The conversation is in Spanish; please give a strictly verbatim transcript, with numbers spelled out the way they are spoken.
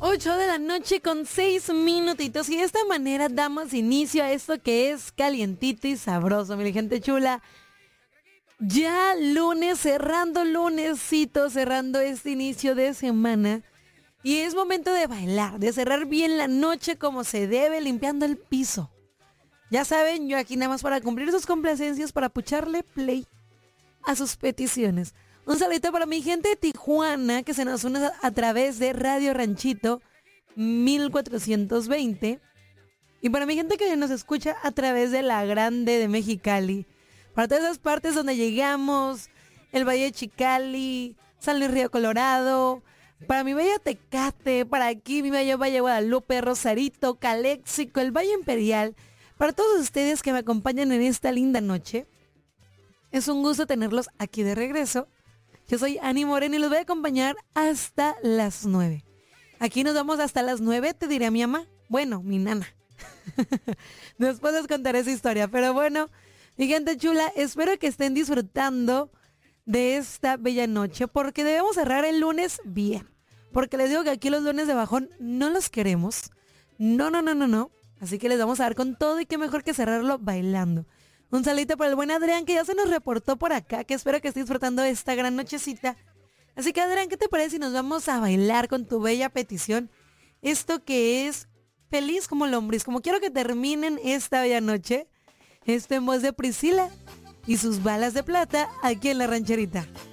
ocho de la noche con seis minutitos y de esta manera damos inicio a esto que es calientito y sabroso, mi gente chula. Ya lunes, cerrando lunesito, cerrando este inicio de semana. Y es momento de bailar, de cerrar bien la noche como se debe, limpiando el piso. Ya saben, yo aquí nada más para cumplir sus complacencias, para pucharle play a sus peticiones. Un saludito para mi gente de Tijuana, que se nos une a, a través de Radio Ranchito mil cuatrocientos veinte. Y para mi gente que nos escucha a través de La Grande de Mexicali. Para todas esas partes donde llegamos, el Valle de Chicali, San Luis Río Colorado, para mi bella Tecate, para aquí mi bello Valle Guadalupe, Rosarito, Caléxico, el Valle Imperial. Para todos ustedes que me acompañan en esta linda noche, es un gusto tenerlos aquí de regreso. Yo soy Ani Moreno y los voy a acompañar hasta las nueve. Aquí nos vamos hasta las nueve, te diré a mi mamá. Bueno, mi nana. Después les contaré esa historia. Pero bueno, mi gente chula, espero que estén disfrutando de esta bella noche, porque debemos cerrar el lunes bien. Porque les digo que aquí los lunes de bajón no los queremos. No, no, no, no, no. Así que les vamos a dar con todo y qué mejor que cerrarlo bailando. Un saludito para el buen Adrián, que ya se nos reportó por acá, que espero que esté disfrutando de esta gran nochecita. Así que Adrián, ¿qué te parece si nos vamos a bailar con tu bella petición? Esto que es Feliz como lombriz, como quiero que terminen esta bella noche. Esto en voz de Priscila y sus balas de plata aquí en La Rancherita.